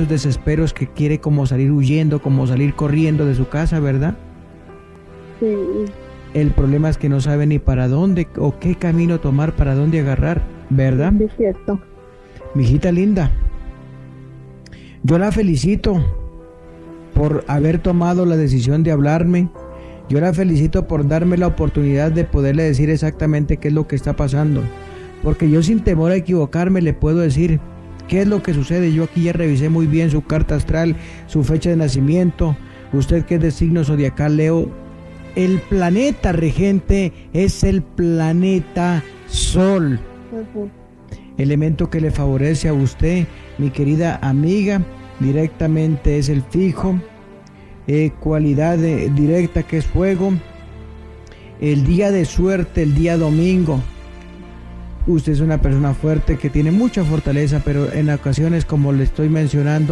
esos desesperos que quiere como salir huyendo, como salir corriendo de su casa, ¿verdad? Sí, El problema es que no sabe ni para dónde o qué camino tomar, para dónde agarrar, ¿verdad? es cierto. Mijita linda, yo la felicito por haber tomado la decisión de hablarme. Yo la felicito por darme la oportunidad de poderle decir exactamente qué es lo que está pasando. Porque yo, sin temor a equivocarme, le puedo decir qué es lo que sucede. Yo aquí ya revisé muy bien su carta astral, su fecha de nacimiento. Usted, que es de signo zodiacal Leo, el planeta regente es el planeta Sol. Elemento que le favorece a usted, mi querida amiga, directamente es el fijo. Cualidad directa, que es fuego. El día de suerte, el día domingo. Usted es una persona fuerte que tiene mucha fortaleza, pero en ocasiones, como le estoy mencionando,